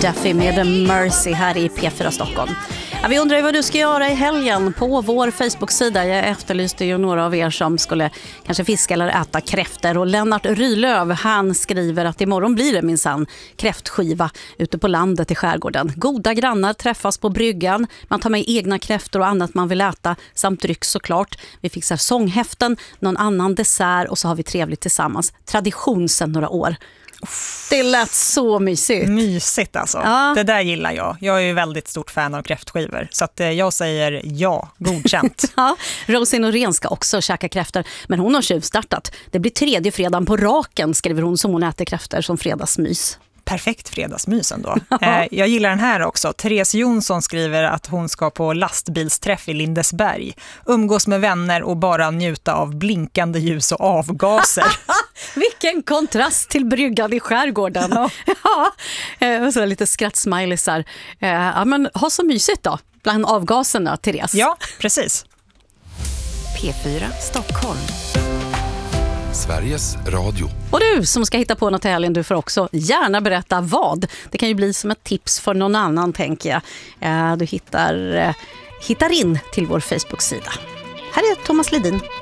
Duffy med Mercy här i P4 Stockholm. Ja, vi undrar vad du ska göra i helgen på vår Facebook-sida. Jag efterlyste ju några av er som skulle kanske fiska eller äta kräftor. Och Lennart Rylöv, han skriver att imorgon blir det minsann kräftskiva ute på landet i skärgården. Goda grannar träffas på bryggan. Man tar med egna kräftor och annat man vill äta samt dryck såklart. Vi fixar sånghäften, någon annan dessert och så har vi trevligt tillsammans. Tradition sedan några år. Det lät så mysigt. Mysigt alltså. Ja. Det där gillar jag. Jag är ju väldigt stort fan av kräftskivor. Så att jag säger ja, godkänt. Ja, Rosie Norén ska också käka kräftor. Men hon har tjuvstartat. Det blir 3:e fredagen på raken, skriver hon, som hon äter kräftor som fredagsmys. Perfekt fredagsmys ändå. Jag gillar den här också. Therese Jonsson skriver att hon ska på lastbilsträff i Lindesberg. Umgås med vänner och bara njuta av blinkande ljus och avgaser. Vilken kontrast till bryggan i skärgården. Ja, så lite skrattsmileysar. Ja, men ha så mysigt då, bland avgaserna, Therese. Ja, precis. P4 Stockholm. Sveriges Radio. Och du som ska hitta på något i helgen, du får också gärna berätta vad. Det kan ju bli som ett tips för någon annan, tänker jag. Du hittar in till vår Facebook-sida. Här är Thomas Ledin.